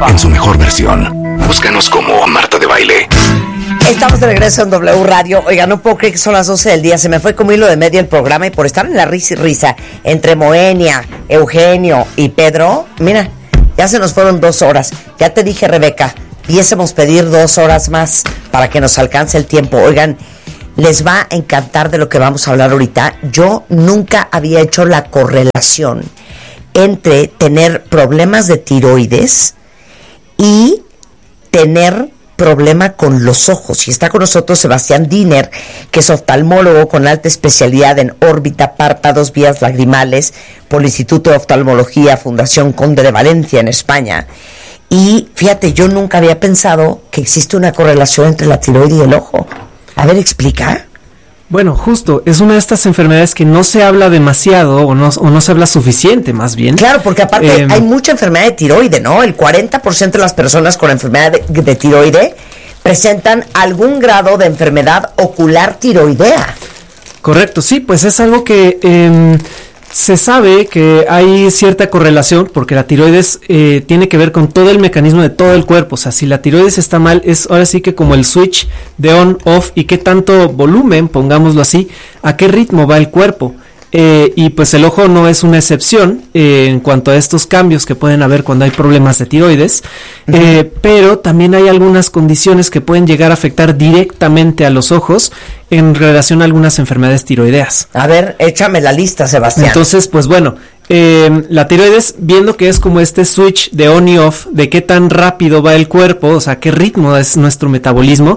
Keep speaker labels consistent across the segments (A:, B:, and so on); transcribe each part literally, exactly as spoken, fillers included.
A: en su mejor versión. Búscanos como Marta de Baile.
B: Estamos de regreso en W Radio. Oiga, no puedo creer que son las doce del día. Se me fue como hilo de medio el programa, y por estar en la risa y risa entre Moenia, Eugenio y Pedro, mira, ya se nos fueron dos horas. Ya te dije, Rebeca, pudiésemos pedir dos horas más para que nos alcance el tiempo. Oigan, les va a encantar de lo que vamos a hablar ahorita. Yo nunca había hecho la correlación entre tener problemas de tiroides y tener problema con los ojos. Y está con nosotros Sebastián Diner, que es oftalmólogo con alta especialidad en órbita, párpados, vías lagrimales, por el Instituto de Oftalmología Fundación Conde de Valencia en España. Y fíjate, yo nunca había pensado que existe una correlación entre la tiroides y el ojo. A ver, explica.
C: Bueno, justo, es una de estas enfermedades que no se habla demasiado o no, o no se habla suficiente, más bien.
B: Claro, porque aparte eh, hay mucha enfermedad de tiroide, ¿no? El cuarenta por ciento de las personas con enfermedad de, de tiroide presentan algún grado de enfermedad ocular tiroidea.
C: Correcto, sí, pues es algo que eh, se sabe que hay cierta correlación, porque la tiroides eh, tiene que ver con todo el mecanismo de todo el cuerpo. O sea, si la tiroides está mal, es ahora sí que como el switch de on-off, y qué tanto volumen, pongámoslo así, a qué ritmo va el cuerpo. Eh, y pues el ojo no es una excepción eh, en cuanto a estos cambios que pueden haber cuando hay problemas de tiroides, uh-huh. eh, pero también hay algunas condiciones que pueden llegar a afectar directamente a los ojos en relación a algunas enfermedades tiroideas.
B: A ver, échame la lista, Sebastián.
C: Entonces, pues bueno, eh, la tiroides, viendo que es como este switch de on y off, de qué tan rápido va el cuerpo, o sea, qué ritmo es nuestro metabolismo,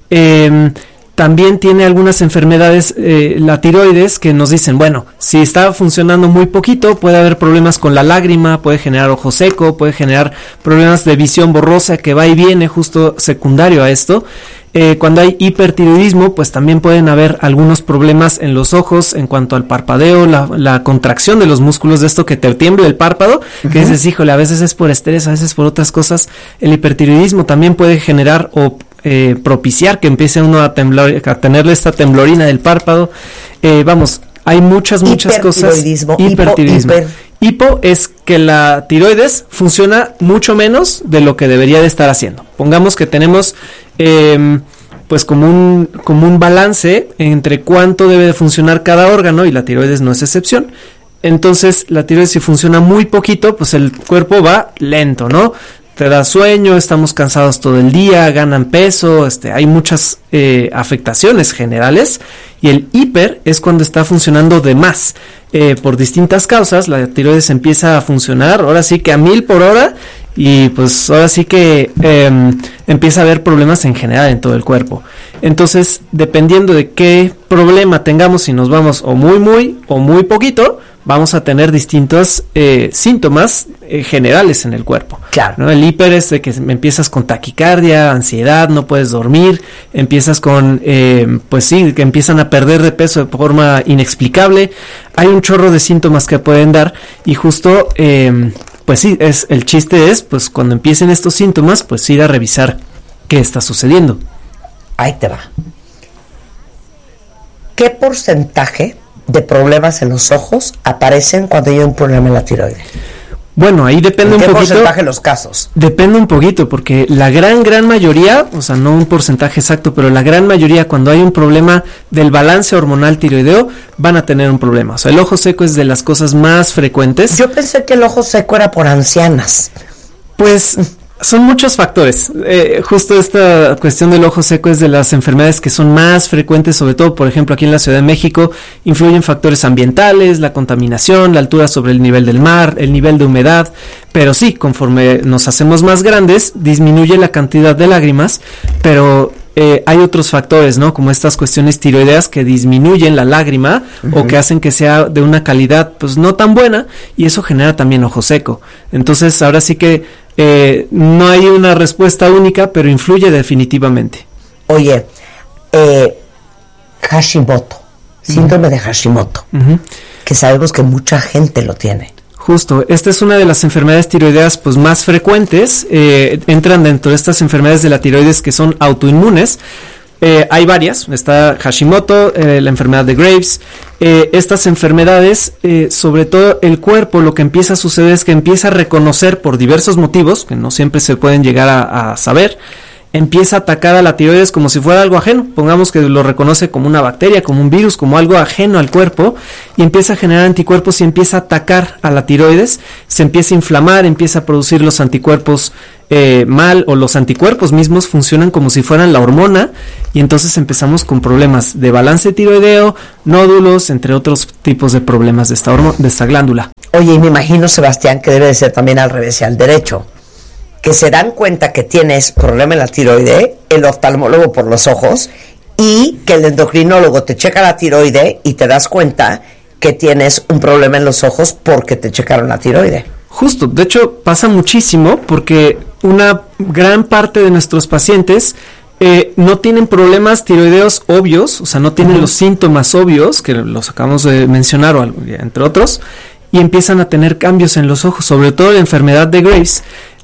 C: eh, también tiene algunas enfermedades, eh, la tiroides, que nos dicen, bueno, si está funcionando muy poquito, puede haber problemas con la lágrima, puede generar ojo seco, puede generar problemas de visión borrosa que va y viene justo secundario a esto. Eh, cuando hay hipertiroidismo, pues también pueden haber algunos problemas en los ojos en cuanto al parpadeo, la, la contracción de los músculos, de esto que te tiembla el párpado, uh-huh. que dices, híjole, a veces es por estrés, a veces por otras cosas. El hipertiroidismo también puede generar o eh, propiciar que empiece uno a temblar, a tenerle esta temblorina del párpado. Eh, vamos, hay muchas, muchas cosas.
B: Hipertiroidismo, hipertiroidismo.
C: Hipo, hipo es que la tiroides funciona mucho menos de lo que debería de estar haciendo. Pongamos que tenemos eh, pues como un, como un balance entre cuánto debe de funcionar cada órgano, y la tiroides no es excepción. Entonces la tiroides, si funciona muy poquito, pues el cuerpo va lento, ¿no? Te da sueño, estamos cansados todo el día, ganan peso, este, hay muchas eh, afectaciones generales. Y el hiper es cuando está funcionando de más. Eh, por distintas causas, la tiroides empieza a funcionar, ahora sí que a mil por hora, y pues ahora sí que eh, empieza a haber problemas en general en todo el cuerpo. Entonces, dependiendo de qué problema tengamos, si nos vamos o muy muy o muy poquito, vamos a tener distintos eh, síntomas eh, generales en el cuerpo.
B: Claro.
C: ¿No? El hiper es de que empiezas con taquicardia, ansiedad, no puedes dormir, empiezas con, eh, pues sí, que empiezan a perder de peso de forma inexplicable. Hay un chorro de síntomas que pueden dar, y justo, eh, pues sí, es el chiste es, pues cuando empiecen estos síntomas, pues ir a revisar qué está sucediendo.
B: Ahí te va. ¿Qué porcentaje de problemas en los ojos aparecen cuando hay un problema en la tiroides?
C: Bueno, ahí depende un poquito.
B: ¿Qué porcentaje de los casos?
C: Depende un poquito, porque la gran, gran mayoría, o sea, no un porcentaje exacto, pero la gran mayoría, cuando hay un problema del balance hormonal tiroideo, van a tener un problema. O sea, el ojo seco es de las cosas más frecuentes.
B: Yo pensé que el ojo seco era por ancianas.
C: Pues son muchos factores. Eh, justo esta cuestión del ojo seco es de las enfermedades que son más frecuentes, sobre todo, por ejemplo, aquí en la Ciudad de México. Influyen factores ambientales, la contaminación, la altura sobre el nivel del mar, el nivel de humedad. Pero sí, conforme nos hacemos más grandes, disminuye la cantidad de lágrimas, pero eh, hay otros factores, ¿no? Como estas cuestiones tiroideas que disminuyen la lágrima, uh-huh. o que hacen que sea de una calidad, pues, no tan buena, y eso genera también ojo seco. Entonces, ahora sí que Eh, no hay una respuesta única, pero influye definitivamente.
B: Oye, eh, Hashimoto, síndrome uh-huh. de Hashimoto, uh-huh. que sabemos que mucha gente lo tiene.
C: Justo, esta es una de las enfermedades tiroideas pues más frecuentes, eh, entran dentro de estas enfermedades de la tiroides que son autoinmunes. Eh, hay varias, está Hashimoto, eh, la enfermedad de Graves. Eh, estas enfermedades, eh, sobre todo el cuerpo, lo que empieza a suceder es que empieza a reconocer por diversos motivos, que no siempre se pueden llegar a, a saber, empieza a atacar a la tiroides como si fuera algo ajeno. Pongamos que lo reconoce como una bacteria, como un virus, como algo ajeno al cuerpo, y empieza a generar anticuerpos y empieza a atacar a la tiroides, se empieza a inflamar, empieza a producir los anticuerpos eh, mal, o los anticuerpos mismos funcionan como si fueran la hormona, y entonces empezamos con problemas de balance tiroideo, nódulos, entre otros tipos de problemas de esta, hormo- de esta glándula.
B: Oye, y me imagino, Sebastián, que debe de ser también al revés y al derecho, que se dan cuenta que tienes problema en la tiroide, el oftalmólogo por los ojos, y que el endocrinólogo te checa la tiroide y te das cuenta que tienes un problema en los ojos porque te checaron la tiroide.
C: Justo, de hecho pasa muchísimo porque una gran parte de nuestros pacientes eh, no tienen problemas tiroideos obvios, o sea, no tienen uh-huh. los síntomas obvios, que los acabamos de mencionar, o algo, entre otros, y empiezan a tener cambios en los ojos, sobre todo la enfermedad de Graves.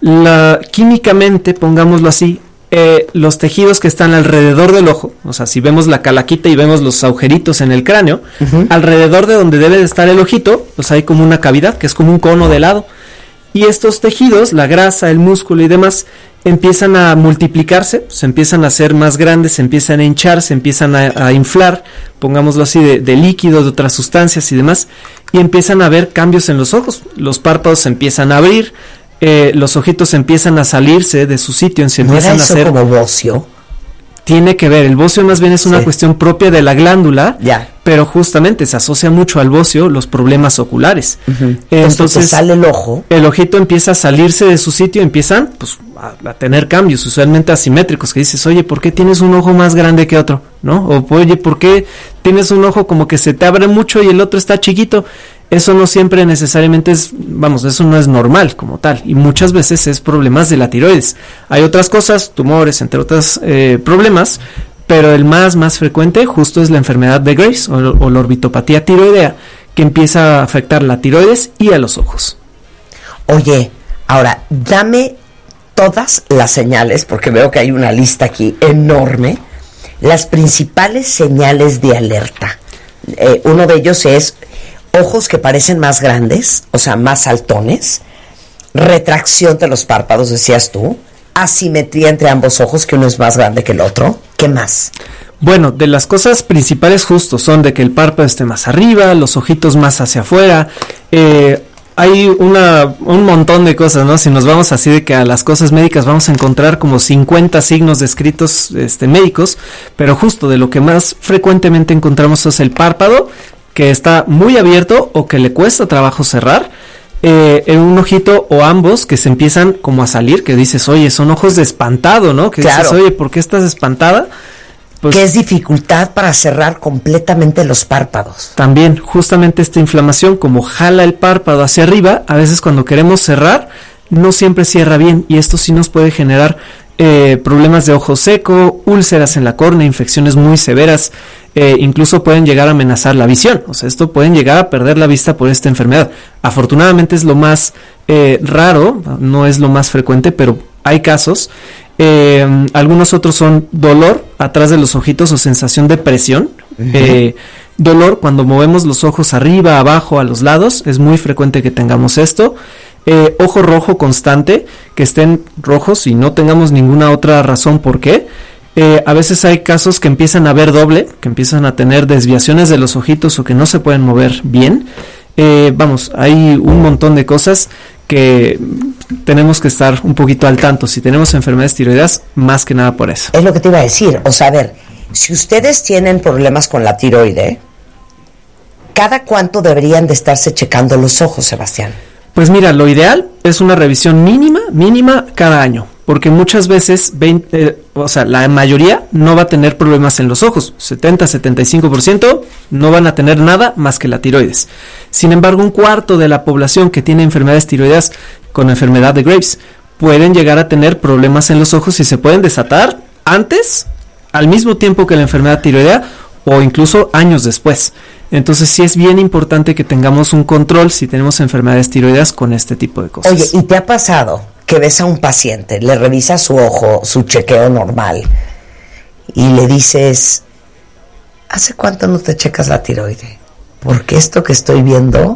C: La, químicamente, pongámoslo así, eh, los tejidos que están alrededor del ojo, o sea, si vemos la calaquita y vemos los agujeritos en el cráneo, uh-huh. alrededor de donde debe de estar el ojito, pues hay como una cavidad, que es como un cono de helado, y estos tejidos, la grasa, el músculo y demás, empiezan a multiplicarse, se empiezan a hacer más grandes, se empiezan a hinchar, se empiezan a, a inflar, pongámoslo así, de, de líquido, de otras sustancias y demás, y empiezan a haber cambios en los ojos, los párpados se empiezan a abrir, eh, los ojitos empiezan a salirse de su sitio, se
B: ¿No
C: empiezan
B: era
C: a
B: eso
C: hacer...
B: como bocio?
C: Tiene que ver, el bocio más bien es una sí. cuestión propia de la glándula,
B: ya.
C: pero justamente se asocia mucho al bocio los problemas oculares.
B: Uh-huh.
C: Entonces,
B: sale el ojo.
C: El ojito empieza a salirse de su sitio, empiezan pues, a, a tener cambios, usualmente asimétricos, que dices, oye, ¿por qué tienes un ojo más grande que otro? ¿No? O, oye, ¿por qué tienes un ojo como que se te abre mucho y el otro está chiquito? Eso no siempre necesariamente es, vamos, eso no es normal como tal, y muchas veces es problemas de la tiroides. Hay otras cosas, tumores, entre otros eh, problemas, pero el más, más frecuente justo es la enfermedad de Graves o, o la orbitopatía tiroidea, que empieza a afectar la tiroides y a los ojos.
B: Oye, ahora, dame todas las señales, porque veo que hay una lista aquí enorme, las principales señales de alerta. Eh, uno de ellos es ojos que parecen más grandes, o sea, más saltones, retracción de los párpados, decías tú, asimetría entre ambos ojos, que uno es más grande que el otro. ¿Qué más?
C: Bueno, de las cosas principales justo son de que el párpado esté más arriba, los ojitos más hacia afuera, eh, hay una, un montón de cosas, ¿no? Si nos vamos así de que a las cosas médicas vamos a encontrar como cincuenta signos descritos este, médicos, pero justo de lo que más frecuentemente encontramos es el párpado, que está muy abierto o que le cuesta trabajo cerrar, eh, en un ojito o ambos que se empiezan como a salir, que dices, oye, son ojos de espantado, ¿no? Que
B: claro.
C: dices, oye, ¿por qué estás espantada? Pues,
B: que es dificultad para cerrar completamente los párpados.
C: También, justamente esta inflamación, como jala el párpado hacia arriba, a veces cuando queremos cerrar, no siempre cierra bien, y esto sí nos puede generar eh, problemas de ojo seco, úlceras en la córnea, infecciones muy severas, eh, incluso pueden llegar a amenazar la visión, o sea, esto pueden llegar a perder la vista por esta enfermedad. Afortunadamente es lo más eh, raro, no es lo más frecuente, pero hay casos. Eh, algunos otros son dolor atrás de los ojitos o sensación de presión, uh-huh. eh, dolor cuando movemos los ojos arriba, abajo, a los lados, es muy frecuente que tengamos esto. Eh, ojo rojo constante, que estén rojos y no tengamos ninguna otra razón por qué. Eh, a veces hay casos que empiezan a ver doble, que empiezan a tener desviaciones de los ojitos o que no se pueden mover bien. Eh, vamos, hay un montón de cosas que tenemos que estar un poquito al tanto. Si tenemos enfermedades tiroideas, más que nada por eso.
B: Es lo que te iba a decir. O sea, a ver, si ustedes tienen problemas con la tiroide, ¿cada cuánto deberían de estarse checando los ojos, Sebastián?
C: Pues mira, lo ideal es una revisión mínima, mínima cada año, porque muchas veces, veinte, eh, o sea, la mayoría no va a tener problemas en los ojos, setenta, setenta y cinco por ciento no van a tener nada más que la tiroides. Sin embargo, un cuarto de la población que tiene enfermedades tiroideas con enfermedad de Graves pueden llegar a tener problemas en los ojos y se pueden desatar antes, al mismo tiempo que la enfermedad tiroidea, o incluso años después. Entonces sí es bien importante que tengamos un control si tenemos enfermedades tiroideas con este tipo de cosas.
B: Oye, ¿y te ha pasado que ves a un paciente, le revisas su ojo, su chequeo normal, y le dices, ¿hace cuánto no te checas la tiroide? Porque esto que estoy viendo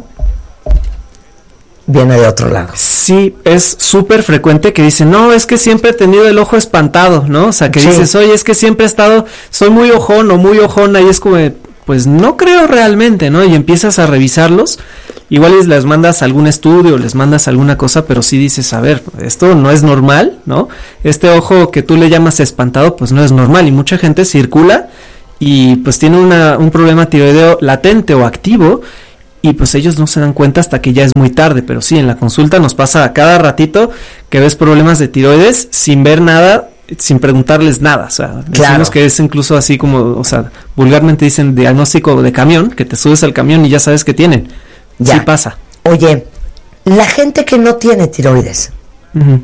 B: viene de otro lado.
C: Sí, es súper frecuente que dicen, no, es que siempre he tenido el ojo espantado, ¿no? O sea, que sí. dices, oye, es que siempre he estado, soy muy ojón o muy ojona, y es como, pues no creo realmente, ¿no? Y empiezas a revisarlos, igual les mandas algún estudio, les mandas alguna cosa, pero sí dices, a ver, esto no es normal, ¿no? Este ojo que tú le llamas espantado, pues no es normal, y mucha gente circula y pues tiene una, un problema tiroideo latente o activo, y pues ellos no se dan cuenta hasta que ya es muy tarde. Pero sí, en la consulta nos pasa a cada ratito que ves problemas de tiroides sin ver nada, sin preguntarles nada. O sea, claro. Decimos que es incluso así como, o sea, vulgarmente dicen diagnóstico de camión, que te subes al camión y ya sabes que tienen. Ya. Sí pasa.
B: Oye, la gente que no tiene tiroides.
C: Uh-huh.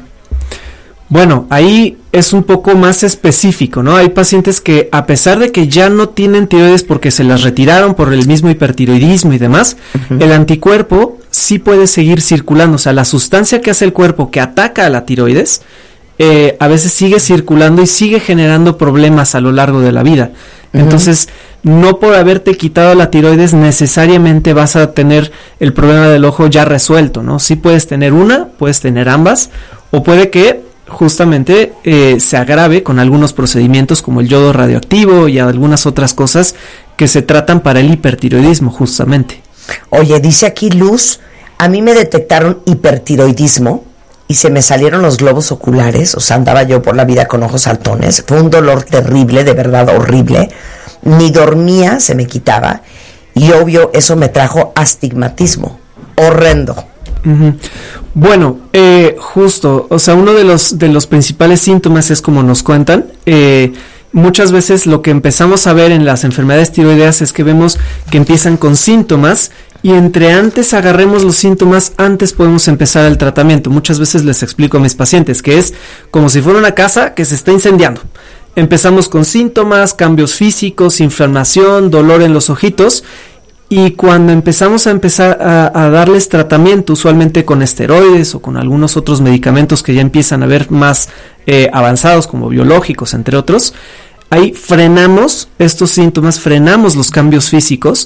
C: Bueno, ahí es un poco más específico, ¿no? Hay pacientes que, a pesar de que ya no tienen tiroides porque se las retiraron por el mismo hipertiroidismo y demás, uh-huh. el anticuerpo sí puede seguir circulando. O sea, la sustancia que hace el cuerpo que ataca a la tiroides, eh, a veces sigue circulando y sigue generando problemas a lo largo de la vida. Uh-huh. Entonces, no por haberte quitado la tiroides necesariamente vas a tener el problema del ojo ya resuelto, ¿no? Sí puedes tener una, puedes tener ambas, o puede que justamente eh, se agrave con algunos procedimientos como el yodo radioactivo y algunas otras cosas que se tratan para el hipertiroidismo justamente.
B: Oye, dice aquí Luz, a mí me detectaron hipertiroidismo y se me salieron los globos oculares, o sea, andaba yo por la vida con ojos saltones, fue un dolor terrible, de verdad horrible, ni dormía, se me quitaba, y obvio eso me trajo astigmatismo, horrendo.
C: Uh-huh. Bueno, eh, justo, o sea, uno de los de los principales síntomas es como nos cuentan, eh, muchas veces lo que empezamos a ver en las enfermedades tiroideas es que vemos que empiezan con síntomas y entre antes agarremos los síntomas, antes podemos empezar el tratamiento. Muchas veces les explico a mis pacientes que es como si fuera una casa que se está incendiando. Empezamos con síntomas, cambios físicos, inflamación, dolor en los ojitos. Y cuando empezamos a empezar a, a darles tratamiento, usualmente con esteroides o con algunos otros medicamentos que ya empiezan a ver más eh, avanzados, como biológicos, entre otros, ahí frenamos estos síntomas, frenamos los cambios físicos,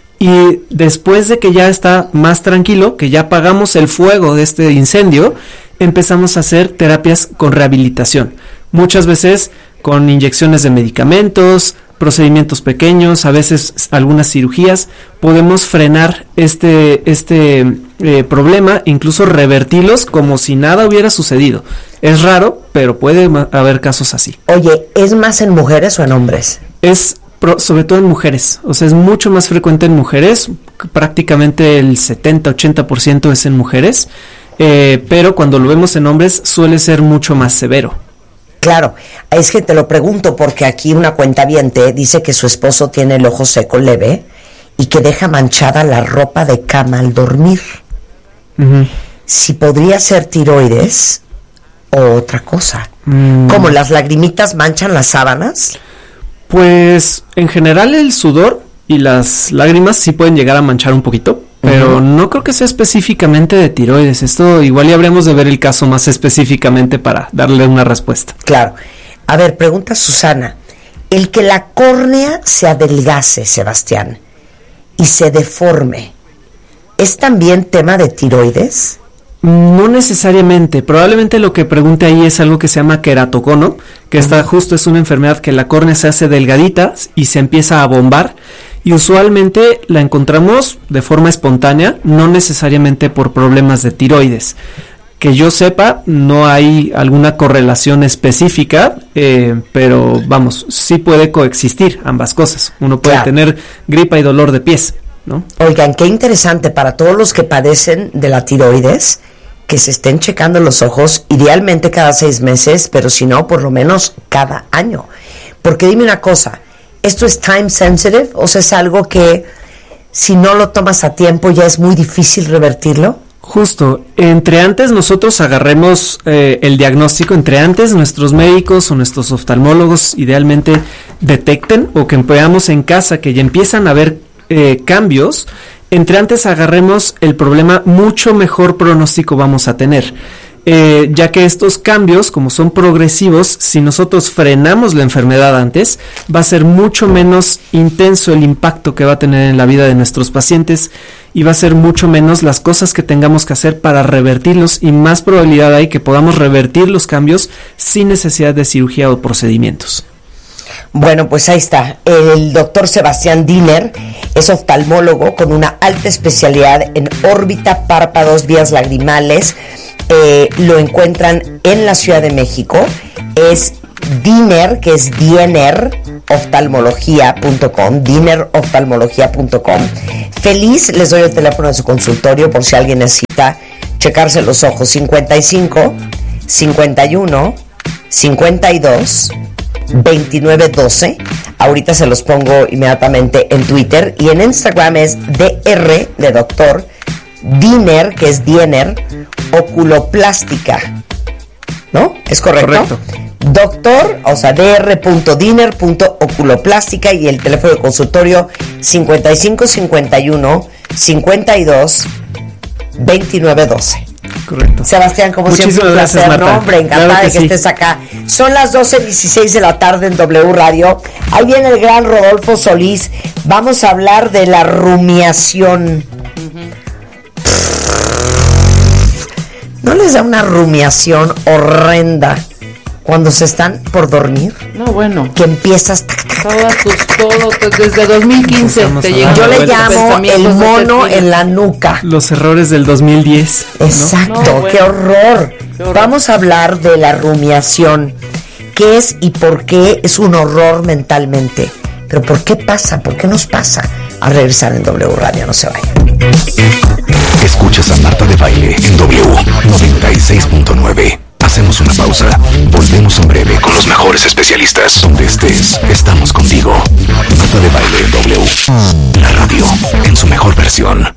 C: y después de que ya está más tranquilo, que ya apagamos el fuego de este incendio, empezamos a hacer terapias con rehabilitación. Muchas veces con inyecciones de medicamentos, procedimientos pequeños, a veces algunas cirugías, podemos frenar este este eh, problema, incluso revertirlos como si nada hubiera sucedido. Es raro, pero puede haber casos así.
B: Oye, ¿es más en mujeres o en hombres?
C: Es pro, sobre todo en mujeres, o sea, es mucho más frecuente en mujeres, prácticamente el setenta a ochenta por ciento es en mujeres, eh, pero cuando lo vemos en hombres suele ser mucho más severo.
B: Claro, es que te lo pregunto porque aquí una cuentaviente dice que su esposo tiene el ojo seco leve y que deja manchada la ropa de cama al dormir. Uh-huh. Si podría ser tiroides o otra cosa. Uh-huh. ¿Cómo las lagrimitas manchan las sábanas?
C: Pues en general el sudor y las lágrimas sí pueden llegar a manchar un poquito, pero uh-huh. no creo que sea específicamente de tiroides. Esto igual ya habríamos de ver el caso más específicamente para darle una respuesta.
B: Claro. A ver, pregunta Susana. El que la córnea se adelgace, Sebastián, y se deforme, ¿es también tema de tiroides?
C: No necesariamente. Probablemente lo que pregunte ahí es algo que se llama queratocono, que está justo, es una enfermedad que la córnea se hace delgadita y se empieza a bombar. Y usualmente la encontramos de forma espontánea, no necesariamente por problemas de tiroides. Que yo sepa, no hay alguna correlación específica, eh, pero vamos, sí puede coexistir ambas cosas. Uno puede claro. tener gripa y dolor de pies, ¿no?
B: Oigan, qué interesante para todos los que padecen de la tiroides, que se estén checando los ojos, idealmente cada seis meses, pero si no, por lo menos cada año. Porque dime una cosa, ¿esto es time sensitive? O sea, ¿es algo que si no lo tomas a tiempo ya es muy difícil revertirlo?
C: Justo, entre antes nosotros agarremos eh, el diagnóstico, entre antes nuestros médicos o nuestros oftalmólogos idealmente detecten o que veamos en casa que ya empiezan a haber eh, cambios, entre antes agarremos el problema, mucho mejor pronóstico vamos a tener. eh, ya que estos cambios, como son progresivos, si nosotros frenamos la enfermedad antes, va a ser mucho menos intenso el impacto que va a tener en la vida de nuestros pacientes y va a ser mucho menos las cosas que tengamos que hacer para revertirlos, y más probabilidad hay que podamos revertir los cambios sin necesidad de cirugía o procedimientos.
B: Bueno, pues ahí está. El doctor Sebastián Diner es oftalmólogo con una alta especialidad en órbita, párpados, vías lagrimales. Eh, lo encuentran en la Ciudad de México. Es Diner, que es Diener oftalmología punto com, Diner oftalmología punto com. Feliz, les doy el teléfono de su consultorio por si alguien necesita checarse los ojos. cincuenta y cinco, cincuenta y uno, cincuenta y dos, veintinueve doce. Ahorita se los pongo inmediatamente en Twitter, y en Instagram es D R de doctor Diner, que es Diener oculoplástica, ¿no? ¿Es correcto?
C: Correcto.
B: Doctor, o sea, dr.diner punto oculoplástica, y el teléfono de consultorio cincuenta y cinco, cincuenta y uno, cincuenta y dos, veintinueve doce.
C: Correcto.
B: Sebastián, como
C: Muchísimas
B: siempre, un placer,
C: gracias, Marta.
B: ¿no? Hombre, encantada
C: Claro que
B: de que
C: sí.
B: estés acá. Son las doce dieciséis de la tarde en W Radio. Ahí viene el gran Rodolfo Solís. Vamos a hablar de la rumiación. ¿No les da una rumiación horrenda cuando se están por dormir?
D: No, bueno.
B: Que empiezas... tac, tac,
D: Todas tus, todo, desde dos mil quince
C: Estamos
D: te
C: hablando.
D: llegan
B: yo le
C: bueno,
B: llamo
D: pensamientos
B: el
D: de
B: mono
D: ese
B: en la nuca.
C: Los errores del dos mil diez. ¿no?
B: Exacto,
D: No, bueno.
B: qué, horror.
D: Qué horror.
B: Vamos a hablar de la rumiación. ¿Qué es y por qué es un horror mentalmente? Pero ¿por qué pasa? ¿Por qué nos pasa? A regresar en W Radio, no se vayan.
A: Escuchas a Marta de Baile en W noventa y seis punto nueve. Hacemos una pausa. Volvemos en breve con los mejores especialistas. Donde estés, estamos contigo. Marta de Baile en W. La radio en su mejor versión.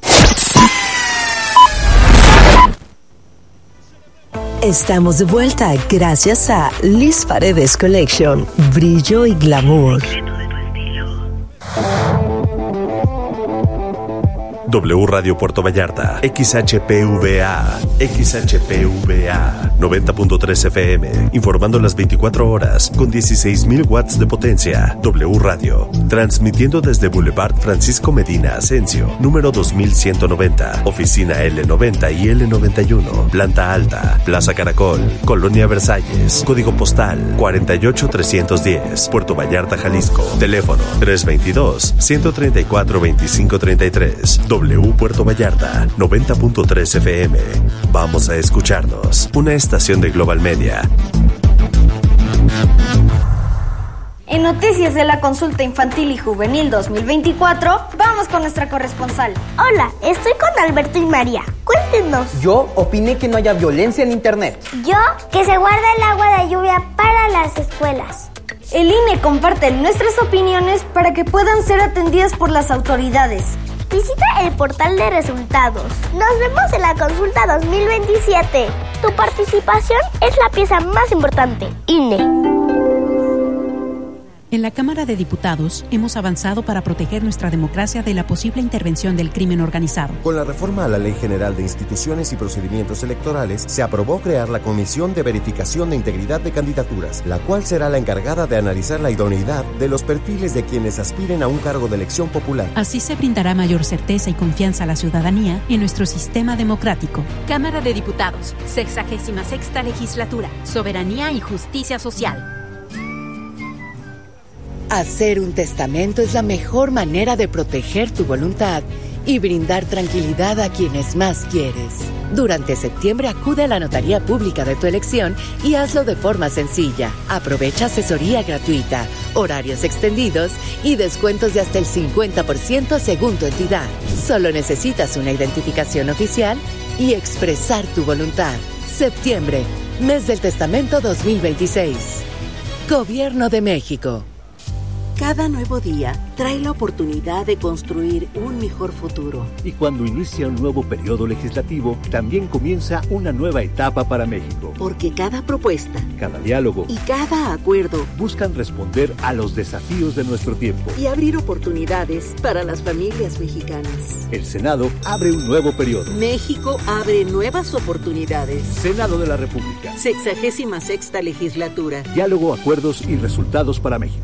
E: Estamos de vuelta gracias a Liz Paredes Collection, brillo y glamour.
F: W Radio Puerto Vallarta, X H P V A, X H P V A, noventa punto tres F M, informando las veinticuatro horas, con dieciséis mil watts de potencia. W Radio, transmitiendo desde Boulevard Francisco Medina Asensio, número dos mil ciento noventa, oficina L noventa y L noventa y uno, planta alta, Plaza Caracol, Colonia Versalles, código postal cuarenta y ocho trescientos diez, Puerto Vallarta, Jalisco, teléfono tres veintidós, ciento treinta y cuatro, veinticinco treinta y tres. W Puerto Vallarta, noventa punto tres F M. Vamos a escucharnos. Una estación de Global Media.
G: En noticias de la Consulta Infantil y Juvenil dos mil veinticuatro, vamos con nuestra corresponsal.
H: Hola, estoy con Alberto y María. Cuéntenos.
I: Yo opiné que no haya violencia en internet.
H: Yo, que se guarda el agua de lluvia para las escuelas.
G: El I N E comparte nuestras opiniones para que puedan ser atendidas por las autoridades.
H: Visita el portal de resultados. Nos vemos en la consulta dos mil veintisiete. Tu participación es la pieza más importante. I N E.
J: En la Cámara de Diputados hemos avanzado para proteger nuestra democracia de la posible intervención del crimen organizado.
K: Con la reforma a la Ley General de Instituciones y Procedimientos Electorales, se aprobó crear la Comisión de Verificación de Integridad de Candidaturas, la cual será la encargada de analizar la idoneidad de los perfiles de quienes aspiren a un cargo de elección popular.
J: Así se brindará mayor certeza y confianza a la ciudadanía en nuestro sistema democrático.
L: Cámara de Diputados, sexagésima sexta legislatura, soberanía y justicia social.
E: Hacer un testamento es la mejor manera de proteger tu voluntad y brindar tranquilidad a quienes más quieres. Durante septiembre acude a la notaría pública de tu elección y hazlo de forma sencilla. Aprovecha asesoría gratuita, horarios extendidos y descuentos de hasta el cincuenta por ciento según tu entidad. Solo necesitas una identificación oficial y expresar tu voluntad. Septiembre, mes del testamento dos mil veintiséis. Gobierno de México.
M: Cada nuevo día trae la oportunidad de construir un mejor futuro.
N: Y cuando inicia un nuevo periodo legislativo, también comienza una nueva etapa para México.
M: Porque cada propuesta,
N: cada diálogo
M: y cada acuerdo
N: buscan responder a los desafíos de nuestro tiempo
M: y abrir oportunidades para las familias mexicanas.
N: El Senado abre un nuevo periodo.
M: México abre nuevas oportunidades.
N: Senado de la República.
M: Sexagésima sexta legislatura.
N: Diálogo, acuerdos y resultados para México.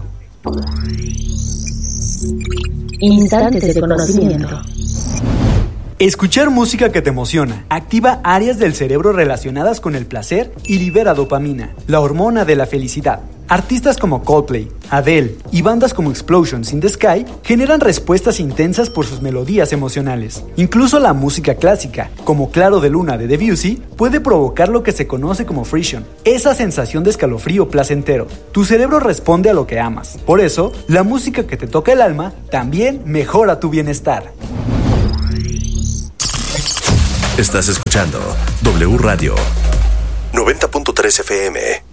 O: Instantes de conocimiento.
P: Escuchar música que te emociona activa áreas del cerebro relacionadas con el placer y libera dopamina, la hormona de la felicidad. Artistas como Coldplay, Adele y bandas como Explosions in the Sky generan respuestas intensas por sus melodías emocionales. Incluso la música clásica, como Claro de Luna de Debussy, puede provocar lo que se conoce como frisson, esa sensación de escalofrío placentero. Tu cerebro responde a lo que amas. Por eso, la música que te toca el alma también mejora tu bienestar.
F: Estás escuchando W Radio noventa punto tres F M.